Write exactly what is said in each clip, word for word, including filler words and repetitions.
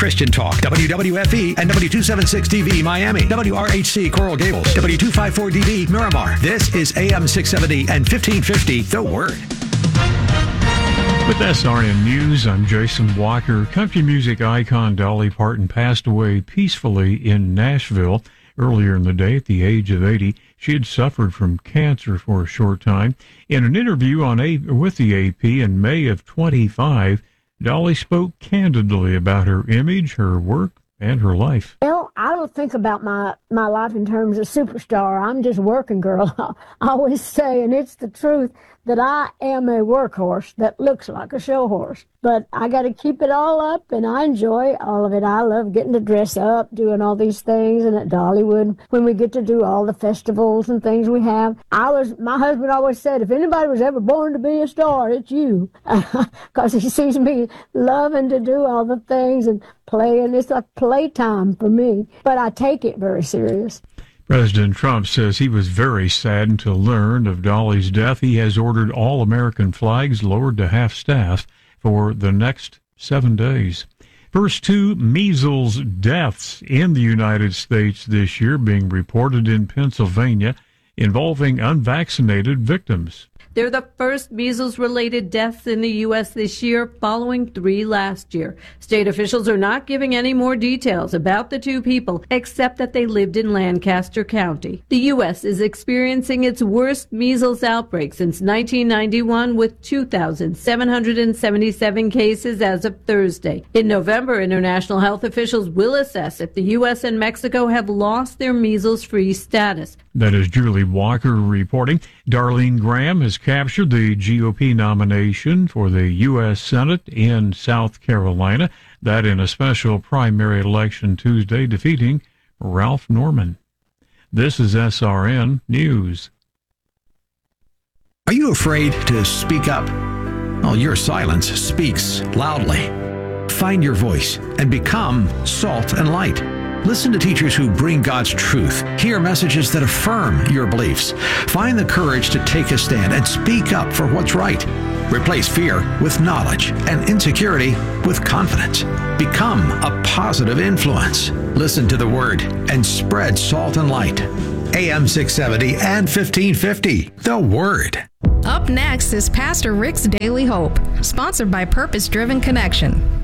Christian Talk, W W F E and W two seventy-six D V Miami, W R H C Coral Gables, W two fifty-four D V Miramar. This is A M six seventy and fifteen fifty, The Word. With S R N News, I'm Jason Walker. Country music icon Dolly Parton passed away peacefully in Nashville earlier in the day at the age of eighty. She had suffered from cancer for a short time. In an interview on a- with the A P in May of twenty-five, Dolly spoke candidly about her image, her work, and her life. Well, I don't think about my, my life in terms of superstar. I'm just a working girl. I always say, and it's the truth, that I am a workhorse that looks like a show horse. But I got to keep it all up, and I enjoy all of it. I love getting to dress up, doing all these things, and at Dollywood, when we get to do all the festivals and things we have. I was, my husband always said, if anybody was ever born to be a star, it's you. Because he sees me loving to do all the things and play, and it's like playtime for me. But I take it very serious. President Trump says he was very saddened to learn of Dolly's death. He has ordered all American flags lowered to half-staff for the next seven days. First two measles deaths in the United States this year being reported in Pennsylvania involving unvaccinated victims. They're the first measles-related deaths in the U S this year, following three last year. State officials are not giving any more details about the two people, except that they lived in Lancaster County. The U S is experiencing its worst measles outbreak since nineteen ninety-one, with two thousand seven hundred seventy-seven cases as of Thursday. In November, international health officials will assess if the U S and Mexico have lost their measles-free status. That is Julie Walker reporting. Darlene Graham has captured the G O P nomination for the U S Senate in South Carolina, that in a special primary election Tuesday, defeating Ralph Norman. This is S R N News. Are you afraid to speak up? Well, your silence speaks loudly. Find your voice and become salt and light. Listen to teachers who bring God's truth. Hear messages that affirm your beliefs. Find the courage to take a stand and speak up for what's right. Replace fear with knowledge and insecurity with confidence. Become a positive influence. Listen to the Word and spread salt and light. A M six seventy and fifteen fifty, The Word. Up next is Pastor Rick's Daily Hope, sponsored by Purpose Driven Connection.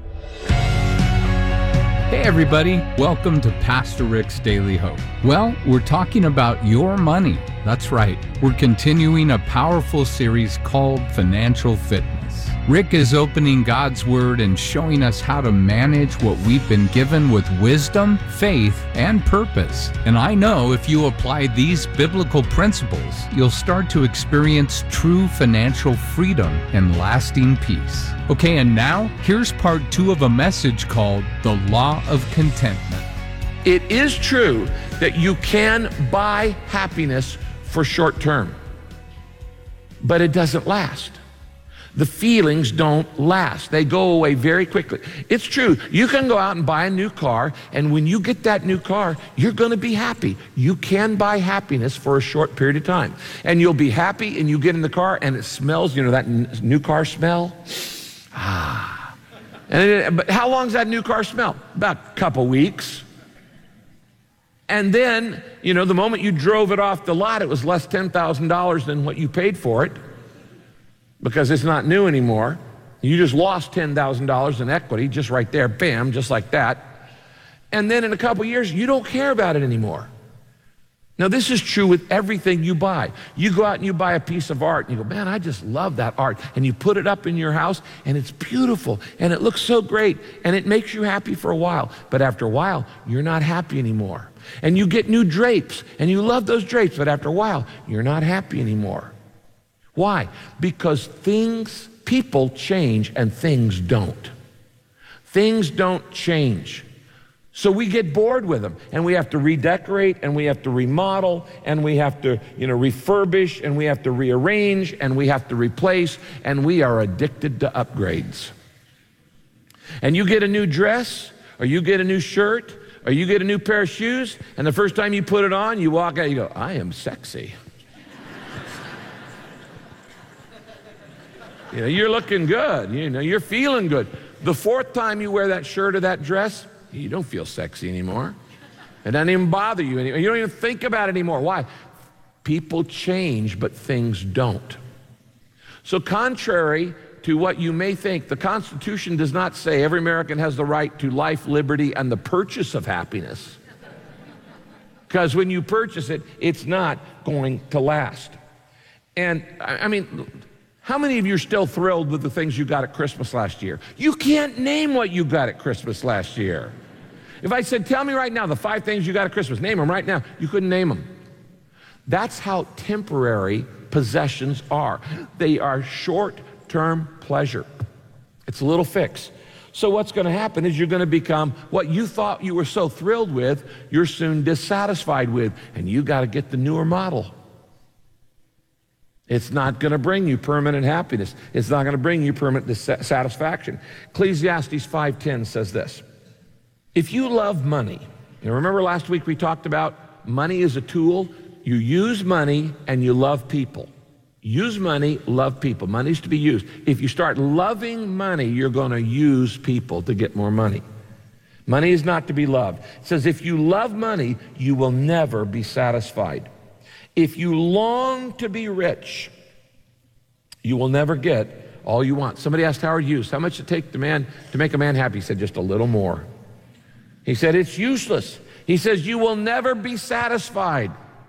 Hey everybody, welcome to Pastor Rick's Daily Hope. Well, we're talking about your money. That's right. We're continuing a powerful series called Financial Fitness. Rick is opening God's Word and showing us how to manage what we've been given with wisdom, faith, and purpose. And I know if you apply these biblical principles, you'll start to experience true financial freedom and lasting peace. Okay, and now here's part two of a message called The Law of Contentment. It is true that you can buy happiness for short term, but it doesn't last. The feelings don't last. They go away very quickly. It's true. You can go out and buy a new car, and when you get that new car, you're going to be happy. You can buy happiness for a short period of time. And you'll be happy, and you get in the car, and it smells, you know, that n- new car smell? Ah. And it, but how long does that new car smell? About a couple weeks. And then, you know, the moment you drove it off the lot, it was less ten thousand dollars than what you paid for it, because it's not new anymore. You just lost ten thousand dollars in equity just right there, bam, just like that. And then in a couple years, you don't care about it anymore. Now, this is true with everything you buy. You go out and you buy a piece of art, and you go, man, I just love that art. And you put it up in your house, and it's beautiful, and it looks so great, and it makes you happy for a while. But after a while, you're not happy anymore. And you get new drapes, and you love those drapes, but after a while, you're not happy anymore. Why? Because things, people change and things don't. Things don't change. So we get bored with them, and we have to redecorate, and we have to remodel, and we have to, you know, refurbish, and we have to rearrange, and we have to replace, and we are addicted to upgrades. And you get a new dress, or you get a new shirt, or you get a new pair of shoes, and the first time you put it on, you walk out, you go, I am sexy. You know, you're looking good, you know, you're feeling good. The fourth time you wear that shirt or that dress, you don't feel sexy anymore. It doesn't even bother you anymore. You don't even think about it anymore. Why? People change, but things don't. So contrary to what you may think, the Constitution does not say every American has the right to life, liberty, and the purchase of happiness. Because when you purchase it, it's not going to last. And I mean, how many of you are still thrilled with the things you got at Christmas last year? You can't name what you got at Christmas last year. If I said, tell me right now the five things you got at Christmas, name them right now, you couldn't name them. That's how temporary possessions are. They are short-term pleasure. It's a little fix. So what's going to happen is you're going to become what you thought you were so thrilled with, you're soon dissatisfied with, and you got to get the newer model. It's not going to bring you permanent happiness. It's not going to bring you permanent dissatisfaction. Ecclesiastes five ten says this: if you love money, and remember last week we talked about money is a tool. You use money and you love people. Use money, love people. Money's to be used. If you start loving money, you're going to use people to get more money. Money is not to be loved. It says if you love money, you will never be satisfied. If you long to be rich, you will never get all you want. Somebody asked Howard Hughes, how much it take to man to make a man happy? He said, just a little more. He said, it's useless. He says, you will never be satisfied.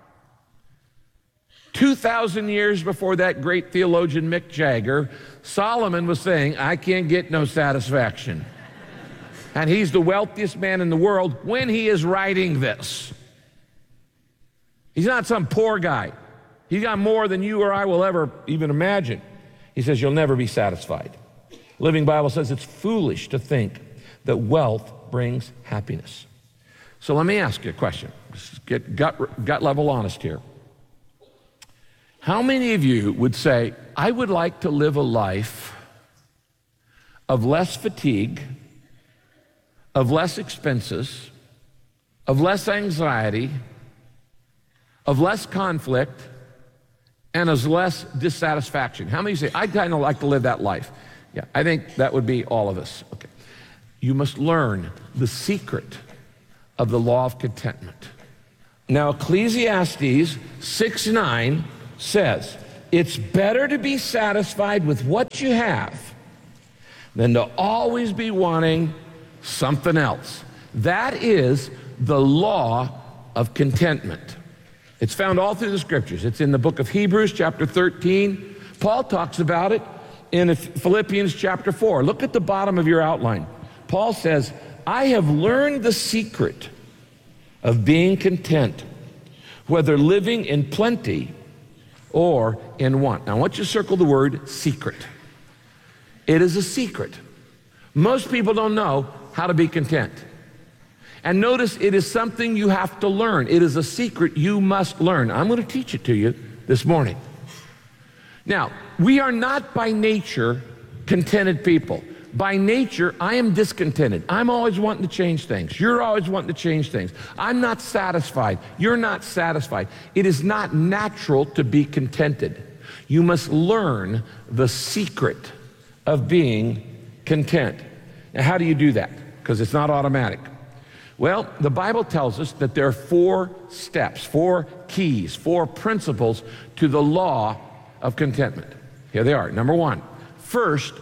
two thousand years before that great theologian Mick Jagger, Solomon was saying, I can't get no satisfaction. And he's the wealthiest man in the world when he is writing this. He's not some poor guy. He's got more than you or I will ever even imagine. He says, you'll never be satisfied. Living Bible says it's foolish to think that wealth brings happiness. So let me ask you a question. Let's get gut, gut level honest here. How many of you would say, I would like to live a life of less fatigue, of less expenses, of less anxiety, of less conflict, and of less dissatisfaction? How many say, I'd kind of like to live that life? Yeah, I think that would be all of us. Okay. You must learn the secret of the law of contentment. Now, Ecclesiastes six nine says, it's better to be satisfied with what you have than to always be wanting something else. That is the law of contentment. It's found all through the scriptures. It's in the book of Hebrews chapter thirteen. Paul talks about it in Philippians chapter four. Look at the bottom of your outline. Paul says, I have learned the secret of being content, whether living in plenty or in want. Now I want you to circle the word secret. It is a secret. Most people don't know how to be content. And notice it is something you have to learn. It is a secret you must learn. I'm going to teach it to you this morning. Now, we are not by nature contented people. By nature, I am discontented. I'm always wanting to change things. You're always wanting to change things. I'm not satisfied. You're not satisfied. It is not natural to be contented. You must learn the secret of being content. Now, how do you do that? Because it's not automatic. Well, the Bible tells us that there are four steps, four keys, four principles to the law of contentment. Here they are. Number one, first,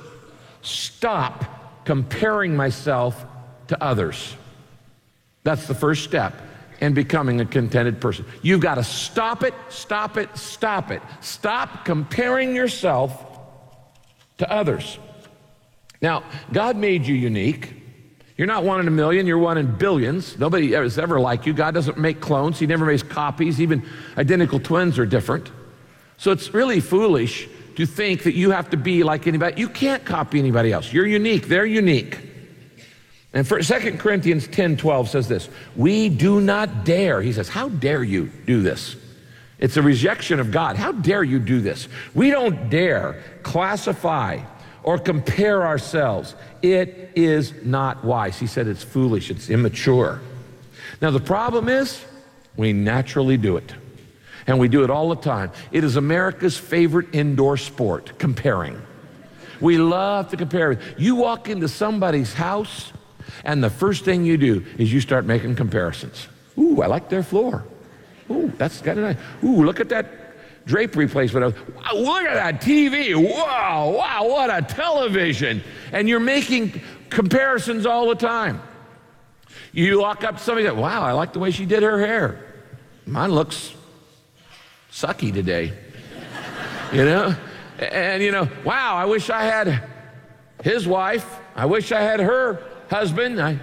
stop comparing myself to others. That's the first step in becoming a contented person. You've got to stop it, stop it, stop it. Stop comparing yourself to others. Now, God made you unique. You're not one in a million, you're one in billions. Nobody is ever like you. God doesn't make clones. He never makes copies. Even identical twins are different. So it's really foolish to think that you have to be like anybody. You can't copy anybody else. You're unique. They're unique. And for Second Corinthians ten twelve says this, we do not dare. He says, how dare you do this? It's a rejection of God. How dare you do this? We don't dare classify or compare ourselves. It is not wise. He said it's foolish. It's immature. Now the problem is we naturally do it. And we do it all the time. It is America's favorite indoor sport, comparing. We love to compare. You walk into somebody's house, and the first thing you do is you start making comparisons. Ooh, I like their floor. Ooh, that's kind of nice. Ooh, look at that drapery placement. Wow, look at that T V. Wow, wow, what a television. And you're making comparisons all the time. You walk up to somebody and go, wow, I like the way she did her hair. Mine looks sucky today. You know? And you know, wow, I wish I had his wife. I wish I had her husband. I...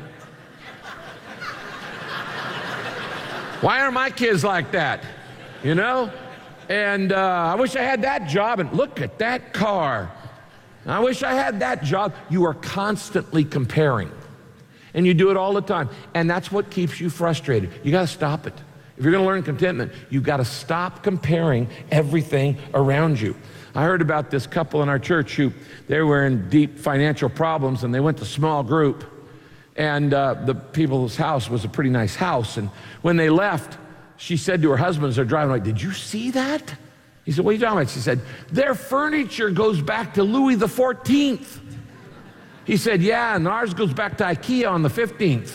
Why aren't my kids like that? You know? And uh, I wish I had that job. And look at that car. I wish I had that job. You are constantly comparing. And you do it all the time. And that's what keeps you frustrated. You got to stop it. If you're going to learn contentment, you've got to stop comparing everything around you. I heard about this couple in our church who, they were in deep financial problems, and they went to small group. And uh, the people's house was a pretty nice house. And when they left, she said to her husband as they're driving, like, did you see that? He said, what are you talking about? She said, their furniture goes back to Louis the fourteenth. He said, yeah, and ours goes back to IKEA on the fifteenth.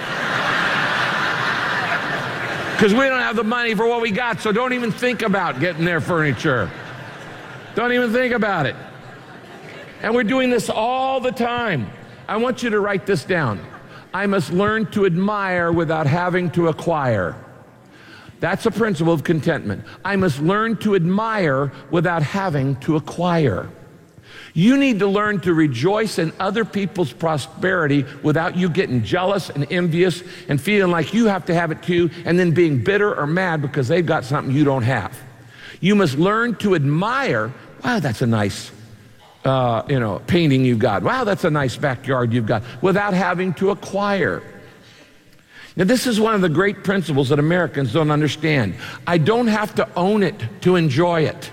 Because we don't have the money for what we got, so don't even think about getting their furniture. Don't even think about it. And we're doing this all the time. I want you to write this down. I must learn to admire without having to acquire. That's a principle of contentment. I must learn to admire without having to acquire. You need to learn to rejoice in other people's prosperity without you getting jealous and envious and feeling like you have to have it too, and then being bitter or mad because they've got something you don't have. You must learn to admire, wow, that's a nice uh, you know, painting you've got. Wow, that's a nice backyard you've got, without having to acquire. Now, this is one of the great principles that Americans don't understand. I don't have to own it to enjoy it.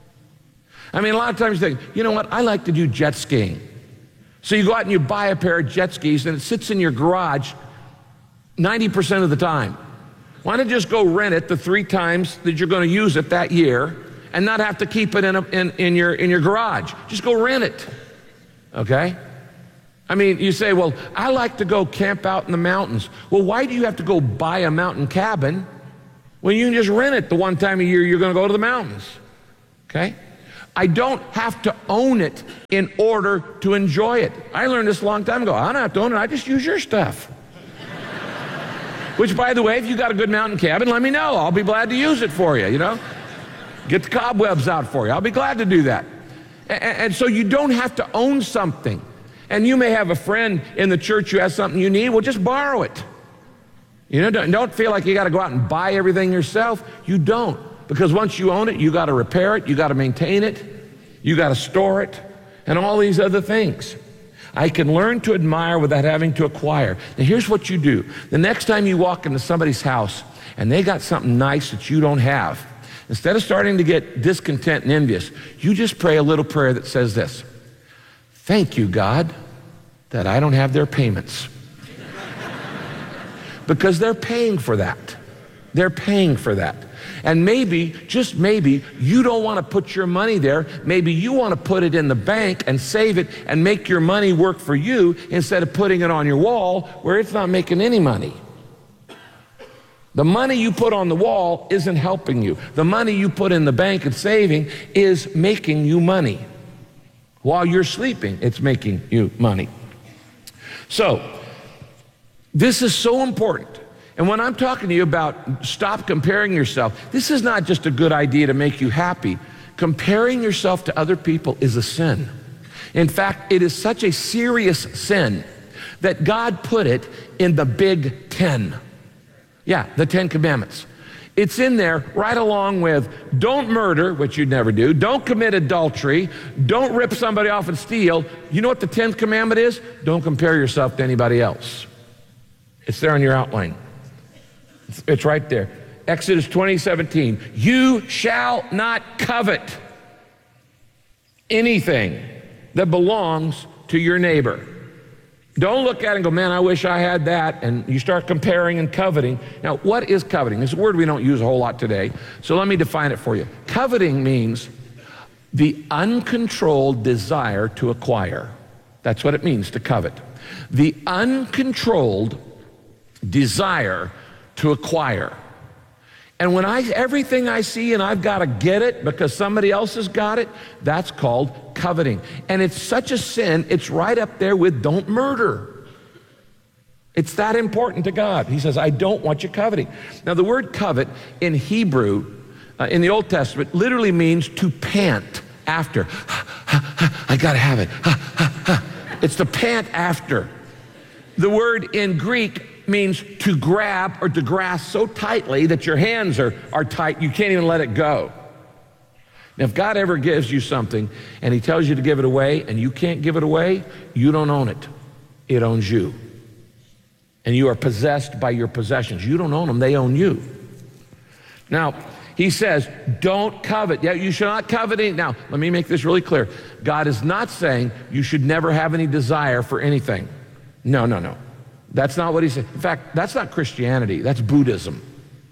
I mean, a lot of times you think, you know what, I like to do jet skiing. So you go out and you buy a pair of jet skis and it sits in your garage ninety percent of the time. Why not just go rent it the three times that you're going to use it that year and not have to keep it in, a, in, in, your, in your garage? Just go rent it, okay? I mean, you say, well, I like to go camp out in the mountains. Well, why do you have to go buy a mountain cabin when you can just rent it the one time a year you're going to go to the mountains, okay? I don't have to own it in order to enjoy it. I learned this a long time ago. I don't have to own it. I just use your stuff. Which, by the way, if you got a good mountain cabin, let me know. I'll be glad to use it for you, you know? Get the cobwebs out for you. I'll be glad to do that. And, and so you don't have to own something. And you may have a friend in the church who has something you need. Well, just borrow it. You know, don't, don't feel like you got to go out and buy everything yourself. You don't. Because once you own it, you got to repair it, you got to maintain it, you got to store it, and all these other things. I can learn to admire without having to acquire. Now, here's what you do. The next time you walk into somebody's house and they got something nice that you don't have, instead of starting to get discontent and envious, you just pray a little prayer that says this: thank you, God, that I don't have their payments. Because they're paying for that. They're paying for that. And maybe, just maybe, you don't want to put your money there. Maybe you want to put it in the bank and save it and make your money work for you instead of putting it on your wall where it's not making any money. The money you put on the wall isn't helping you. The money you put in the bank and saving is making you money. While you're sleeping, it's making you money. So, this is so important. And when I'm talking to you about stop comparing yourself, this is not just a good idea to make you happy. Comparing yourself to other people is a sin. In fact, it is such a serious sin that God put it in the Big Ten. Yeah, the Ten Commandments. It's in there right along with don't murder, which you'd never do, don't commit adultery, don't rip somebody off and steal. You know what the tenth commandment is? Don't compare yourself to anybody else. It's there on your outline. It's, it's right there. Exodus twenty seventeen. You shall not covet anything that belongs to your neighbor. Don't look at it and go, man, I wish I had that, and you start comparing and coveting. Now, what is coveting? It's a word we don't use a whole lot today, so let me define it for you. Coveting means The uncontrolled desire to acquire. That's what it means to covet. The uncontrolled desire to acquire. And when I, everything I see and I've got to get it because somebody else has got it, that's called coveting. And it's such a sin, it's right up there with don't murder. It's that important to God. He says, I don't want you coveting. Now the word covet in Hebrew, uh, in the Old Testament, literally means to pant after. I gotta have it. It's to pant after. The word in Greek means to grab or to grasp so tightly that your hands are, are tight, you can't even let it go. Now, if God ever gives you something and he tells you to give it away and you can't give it away, you don't own it. It owns you. And you are possessed by your possessions. You don't own them, they own you. Now, he says, don't covet. Yeah, you should not covet any. Now, let me make this really clear. God is not saying you should never have any desire for anything. No, no, no. That's not what he said. In fact, that's not Christianity. That's Buddhism.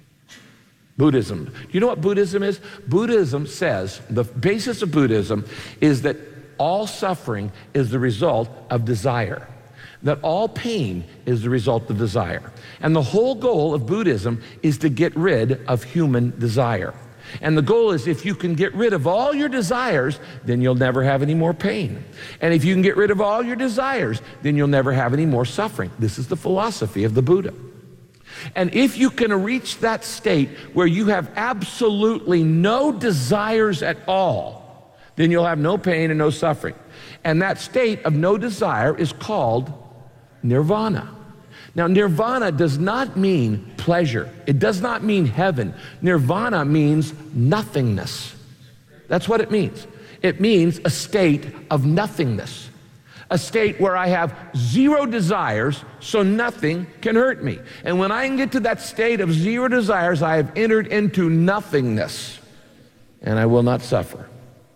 Buddhism. Do you know what Buddhism is? Buddhism says, the basis of Buddhism is that all suffering is the result of desire. That all pain is the result of desire. And the whole goal of Buddhism is to get rid of human desire. And the goal is if you can get rid of all your desires, then you'll never have any more pain. And if you can get rid of all your desires, then you'll never have any more suffering. This is the philosophy of the Buddha. And if you can reach that state where you have absolutely no desires at all, then you'll have no pain and no suffering. And that state of no desire is called nirvana. Now, nirvana does not mean pleasure. It does not mean heaven. Nirvana means nothingness. That's what it means. It means a state of nothingness. A state where I have zero desires, so nothing can hurt me. And when I can get to that state of zero desires, I have entered into nothingness, and I will not suffer.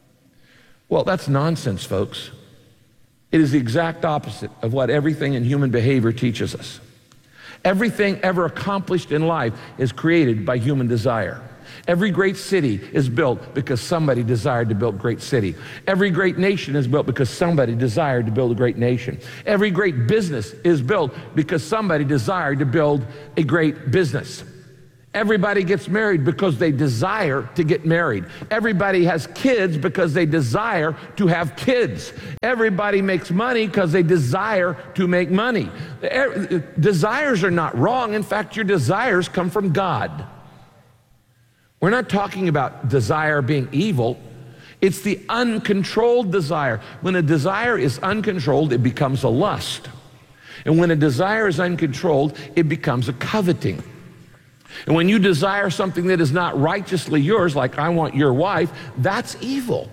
Well, that's nonsense, folks. It is the exact opposite of what everything in human behavior teaches us. Everything ever accomplished in life is created by human desire. Every great city is built because somebody desired to build a great city. Every great nation is built because somebody desired to build a great nation. Every great business is built because somebody desired to build a great business. Everybody gets married because they desire to get married. Everybody has kids because they desire to have kids. Everybody makes money because they desire to make money. Desires are not wrong. In fact, your desires come from God. We're not talking about desire being evil. It's the uncontrolled desire. When a desire is uncontrolled, it becomes a lust. And when a desire is uncontrolled, it becomes a coveting. And when you desire something that is not righteously yours, like I want your wife, that's evil.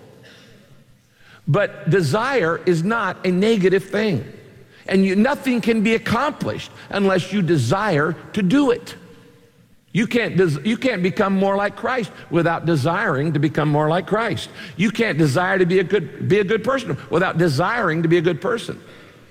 But desire is not a negative thing. And you, nothing can be accomplished unless you desire to do it. You can't, des- you can't become more like Christ without desiring to become more like Christ. You can't desire to be a good, be a good person without desiring to be a good person.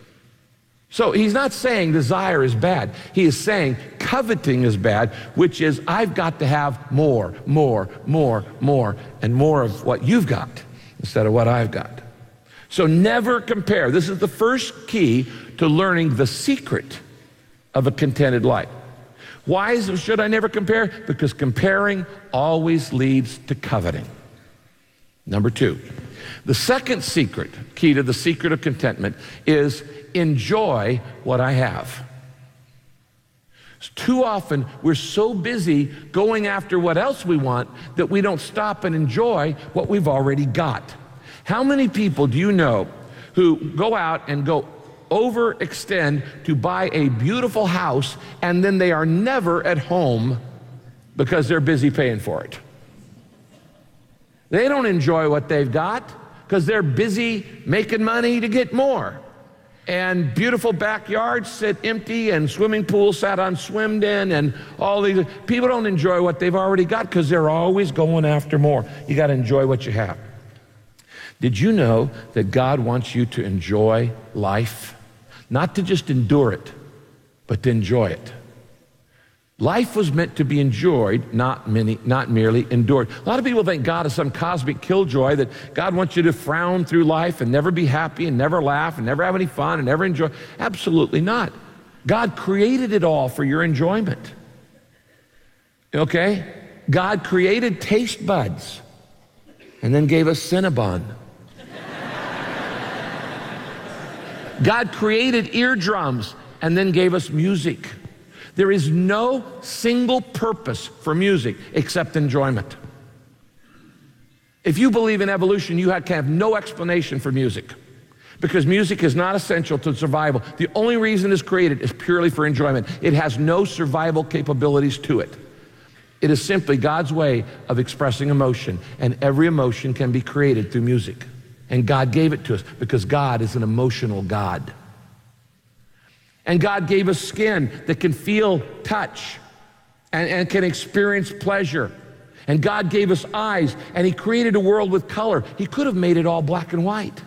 So he's not saying desire is bad. He is saying coveting is bad, which is I've got to have more, more, more, more, and more of what you've got instead of what I've got. So never compare. This is the first key to learning the secret of a contented life. Why is, should I never compare? Because comparing always leads to coveting. Number two, the second secret, key to the secret of contentment, is enjoy what I have. Too often, we're so busy going after what else we want that we don't stop and enjoy what we've already got. How many people do you know who go out and go overextend to buy a beautiful house and then they are never at home because they're busy paying for it? They don't enjoy what they've got because they're busy making money to get more. And beautiful backyards sit empty and swimming pools sat unswimmed in and all these. People don't enjoy what they've already got because they're always going after more. You got to enjoy what you have. Did you know that God wants you to enjoy life? Not to just endure it, but to enjoy it. Life was meant to be enjoyed, not many, not merely endured. A lot of people think God is some cosmic killjoy, that God wants you to frown through life and never be happy and never laugh and never have any fun and never enjoy. Absolutely not. God created it all for your enjoyment. Okay? God created taste buds and then gave us Cinnabon. God created eardrums and then gave us music. There is no single purpose for music except enjoyment. If you believe in evolution, you can have no explanation for music, because music is not essential to survival. The only reason it's created is purely for enjoyment. It has no survival capabilities to it. It is simply God's way of expressing emotion, and every emotion can be created through music. And God gave it to us because God is an emotional God. And God gave us skin that can feel touch and, and can experience pleasure. And God gave us eyes, and He created a world with color. He could have made it all black and white.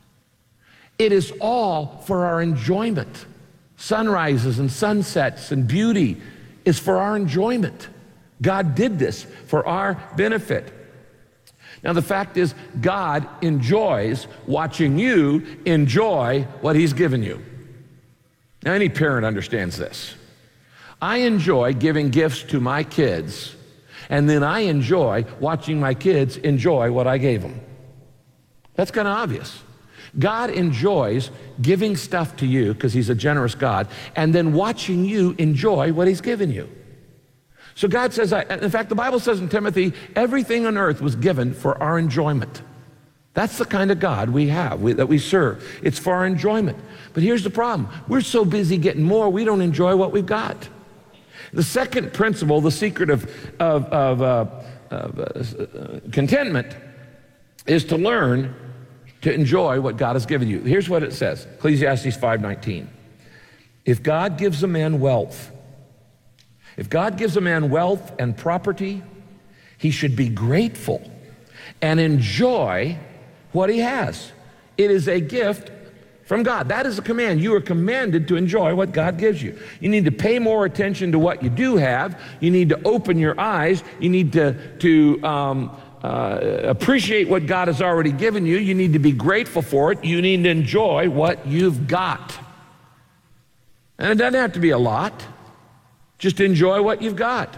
It is all for our enjoyment. Sunrises and sunsets and beauty is for our enjoyment. God did this for our benefit. Now, the fact is, God enjoys watching you enjoy what He's given you. Now, any parent understands this. I enjoy giving gifts to my kids, and then I enjoy watching my kids enjoy what I gave them. That's kind of obvious. God enjoys giving stuff to you because He's a generous God, and then watching you enjoy what He's given you. So God says, in fact, the Bible says in Timothy, everything on earth was given for our enjoyment. That's the kind of God we have, we, that we serve. It's for our enjoyment. But here's the problem. We're so busy getting more, we don't enjoy what we've got. The second principle, the secret of, of, of, uh, of uh, contentment, is to learn to enjoy what God has given you. Here's what it says, Ecclesiastes five nineteen. If God gives a man wealth, if God gives a man wealth and property, he should be grateful and enjoy what he has. It is a gift from God. That is a command. You are commanded to enjoy what God gives you. You need to pay more attention to what you do have. You need to open your eyes. You need to, to um, uh, appreciate what God has already given you. You need to be grateful for it. You need to enjoy what you've got. And it doesn't have to be a lot. Just enjoy what you've got.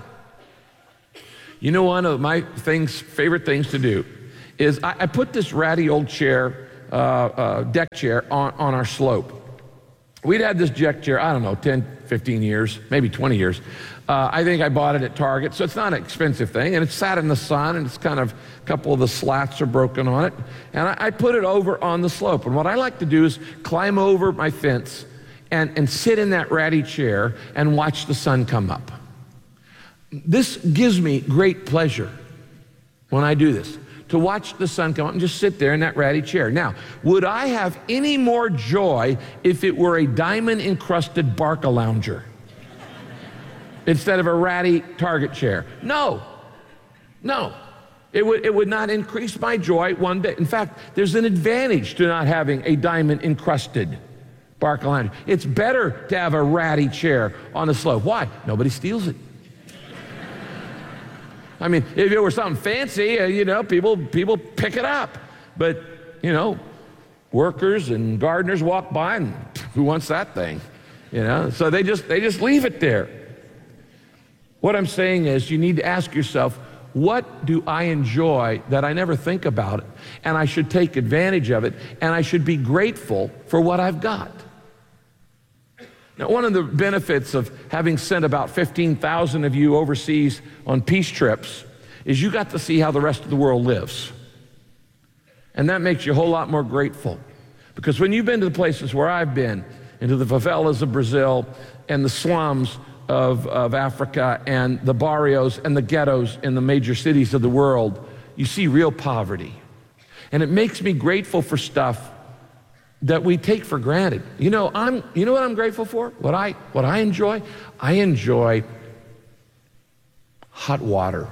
You know, one of my things, favorite things to do is I, I put this ratty old chair, uh, uh, deck chair on, on our slope. We'd had this deck chair, I don't know, ten, fifteen years, maybe twenty years. Uh, I think I bought it at Target, so it's not an expensive thing, and it's sat in the sun, and it's kind of, a couple of the slats are broken on it, and I, I put it over on the slope. And what I like to do is climb over my fence and, and sit in that ratty chair and watch the sun come up. This gives me great pleasure when I do this, to watch the sun come up and just sit there in that ratty chair. Now, would I have any more joy if it were a diamond-encrusted Barcalounger instead of a ratty Target chair? No, no. It would, it would not increase my joy one bit. In fact, there's an advantage to not having a diamond-encrusted Barcalounger. It's better to have a ratty chair on the slope. Why? Nobody steals it. I mean, if it were something fancy, uh, you know, people people pick it up. But, you know, workers and gardeners walk by, and who wants that thing? You know, so they just they just leave it there. What I'm saying is, you need to ask yourself, what do I enjoy that I never think about it? And I should take advantage of it, and I should be grateful for what I've got. Now, one of the benefits of having sent about fifteen thousand of you overseas on peace trips is you got to see how the rest of the world lives. And that makes you a whole lot more grateful. Because when you've been to the places where I've been, into the favelas of Brazil and the slums of, of Africa and the barrios and the ghettos in the major cities of the world, you see real poverty. And it makes me grateful for stuff that we take for granted. You know, I'm, you know what I'm grateful for? What I, what I enjoy? I enjoy hot water.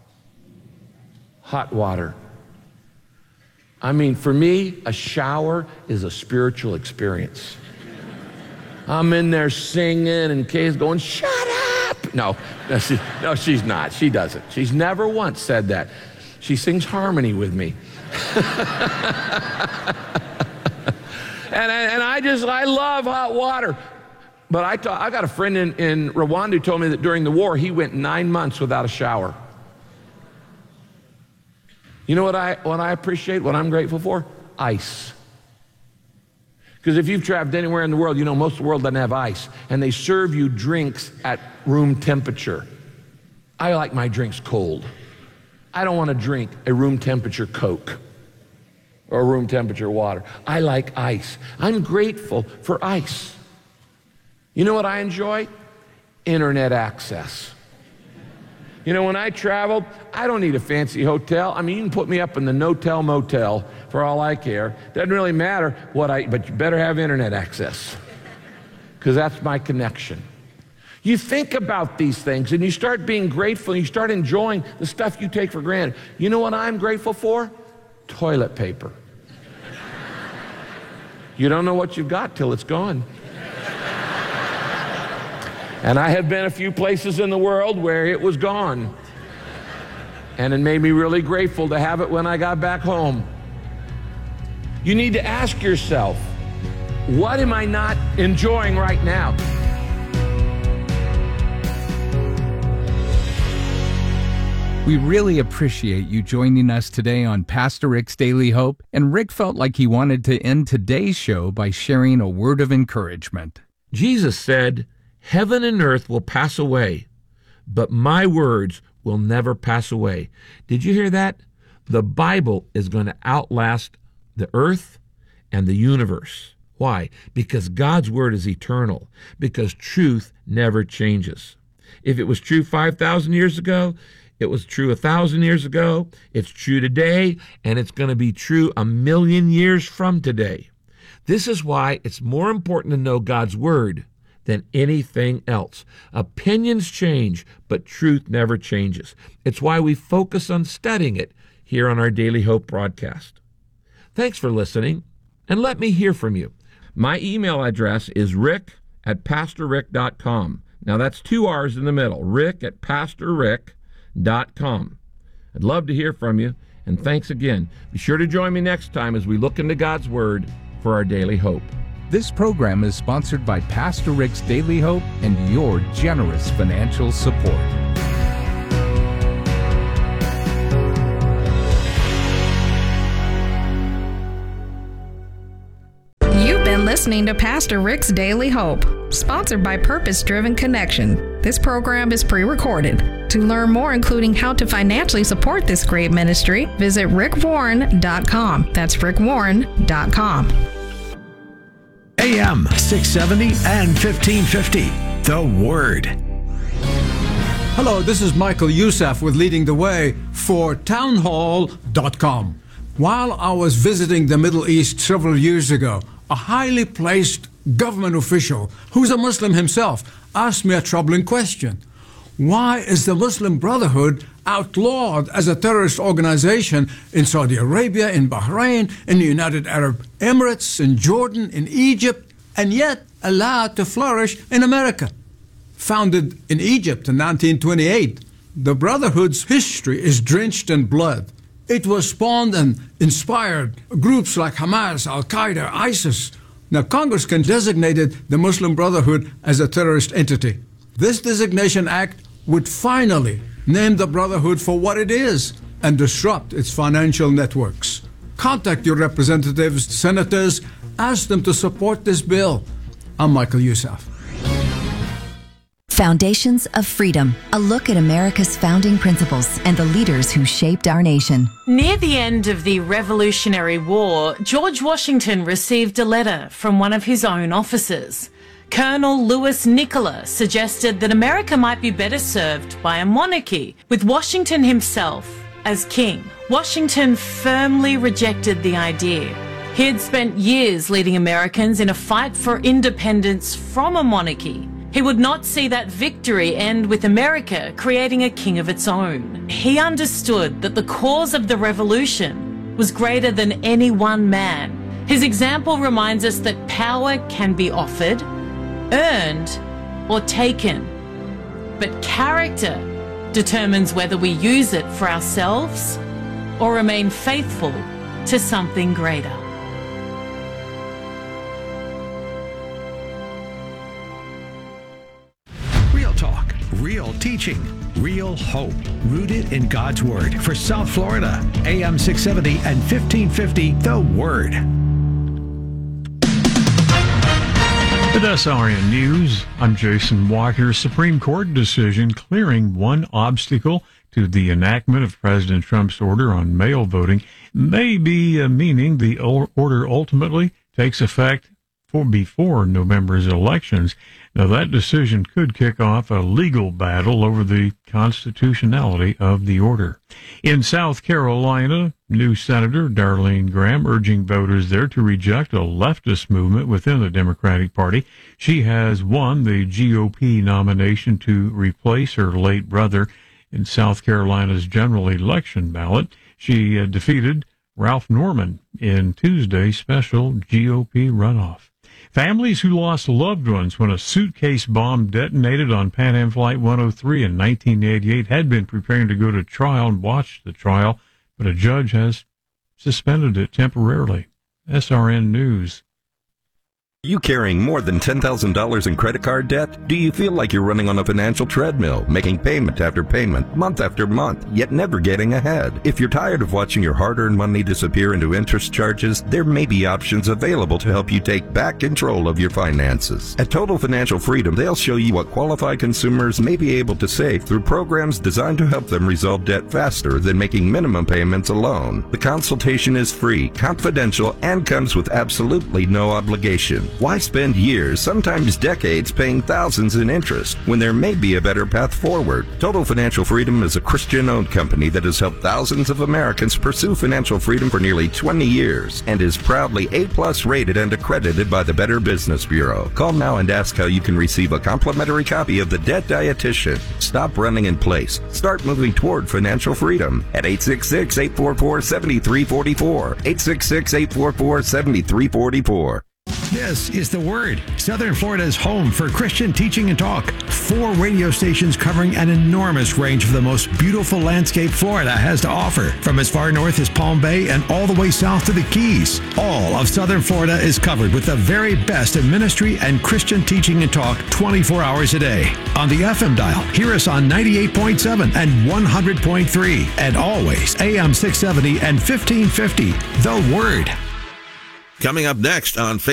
Hot water. I mean, for me, a shower is a spiritual experience. I'm in there singing, and Kay's going, shut up! No, no, she, no, she's not. She doesn't. She's never once said that. She sings harmony with me. and, and I just, I love hot water. But I, ta- I got a friend in, in Rwanda who told me that during the war, he went nine months without a shower. You know what I, what I appreciate, what I'm grateful for? Ice. Because if you've traveled anywhere in the world, you know most of the world doesn't have ice. And they serve you drinks at room temperature. I like my drinks cold. I don't want to drink a room temperature Coke or room temperature water. I like ice. I'm grateful for ice. You know what I enjoy? Internet access. You know, when I travel, I don't need a fancy hotel. I mean, you can put me up in the no-tell motel for all I care. Doesn't really matter what I, but you better have internet access, because that's my connection. You think about these things and you start being grateful and you start enjoying the stuff you take for granted. You know what I'm grateful for? Toilet paper. You don't know what you've got till it's gone. And I have been a few places in the world where it was gone. And it made me really grateful to have it when I got back home. You need to ask yourself, what am I not enjoying right now? We really appreciate you joining us today on Pastor Rick's Daily Hope, and Rick felt like he wanted to end today's show by sharing a word of encouragement. Jesus said, "Heaven and earth will pass away, but my words will never pass away." Did you hear that? The Bible is going to outlast the earth and the universe. Why? Because God's word is eternal, because truth never changes. If it was true five thousand years ago, it was true one thousand years ago, it's true today, and it's going to be true a million years from today. This is why it's more important to know God's word than anything else. Opinions change, but truth never changes. It's why we focus on studying it here on our Daily Hope broadcast. Thanks for listening, and let me hear from you. My email address is rick at pastor rick dot com. Now that's two R's in the middle, rick at pastor rick dot com. I'd love to hear from you, and thanks again. Be sure to join me next time as we look into God's Word for our Daily Hope. This program is sponsored by Pastor Rick's Daily Hope and your generous financial support. You've been listening to Pastor Rick's Daily Hope, sponsored by Purpose Driven Connection. This program is pre-recorded. To learn more, including how to financially support this great ministry, visit rick warren dot com. That's rick warren dot com. A M six seventy and fifteen fifty, The Word. Hello, this is Michael Youssef with Leading the Way for townhall dot com. While I was visiting the Middle East several years ago, a highly placed government official, who's a Muslim himself, asked me a troubling question. Why is the Muslim Brotherhood outlawed as a terrorist organization in Saudi Arabia, in Bahrain, in the United Arab Emirates, in Jordan, in Egypt, and yet allowed to flourish in America? Founded in Egypt in nineteen twenty-eight, the Brotherhood's history is drenched in blood. It was spawned and inspired groups like Hamas, Al-Qaeda, ISIS. Now, Congress can designate the Muslim Brotherhood as a terrorist entity. This designation act would finally name the Brotherhood for what it is and disrupt its financial networks. Contact your representatives, senators, ask them to support this bill. I'm Michael Youssef. Foundations of Freedom, a look at America's founding principles and the leaders who shaped our nation. Near the end of the Revolutionary War, George Washington received a letter from one of his own officers. Colonel Louis Nicola suggested that America might be better served by a monarchy, with Washington himself as king. Washington firmly rejected the idea. He had spent years leading Americans in a fight for independence from a monarchy. He would not see that victory end with America creating a king of its own. He understood that the cause of the revolution was greater than any one man. His example reminds us that power can be offered, earned, or taken. but character determines whether we use it for ourselves or remain faithful to something greater. Real talk, real teaching, real hope, rooted in God's Word. For South Florida, A M six seventy and fifteen fifty, The Word. With S R N News, I'm Jason Walker. Supreme Court decision clearing one obstacle to the enactment of President Trump's order on mail voting may be uh, meaning the order ultimately takes effect for before November's elections. Now, that decision could kick off a legal battle over the constitutionality of the order. In South Carolina, new Senator Darlene Graham urging voters there to reject a leftist movement within the Democratic Party. She has won the G O P nomination to replace her late brother in South Carolina's general election ballot. She uh, defeated Ralph Norman in Tuesday's special G O P runoff. Families who lost loved ones when a suitcase bomb detonated on Pan Am Flight one oh three in nineteen eighty-eight had been preparing to go to trial and watch the trial, but a judge has suspended it temporarily. S R N News. You carrying more than ten thousand dollars in credit card debt? Do you feel like you're running on a financial treadmill, making payment after payment, month after month, yet never getting ahead? If you're tired of watching your hard-earned money disappear into interest charges, there may be options available to help you take back control of your finances. At Total Financial Freedom, they'll show you what qualified consumers may be able to save through programs designed to help them resolve debt faster than making minimum payments alone. The consultation is free, confidential, and comes with absolutely no obligation. Why spend years, sometimes decades, paying thousands in interest when there may be a better path forward? Total Financial Freedom is a Christian-owned company that has helped thousands of Americans pursue financial freedom for nearly twenty years and is proudly A-plus rated and accredited by the Better Business Bureau. Call now and ask how you can receive a complimentary copy of The Debt Dietitian. Stop running in place. Start moving toward financial freedom at eight six six, eight four four, seven three four four, eight six six, eight four four, seven three four four. This is The Word, Southern Florida's home for Christian teaching and talk. Four radio stations covering an enormous range of the most beautiful landscape Florida has to offer, from as far north as Palm Bay and all the way south to the Keys. All of Southern Florida is covered with the very best in ministry and Christian teaching and talk twenty-four hours a day. On the F M dial, hear us on ninety-eight point seven and one hundred point three, and always A M six seventy and fifteen fifty, The Word. Coming up next on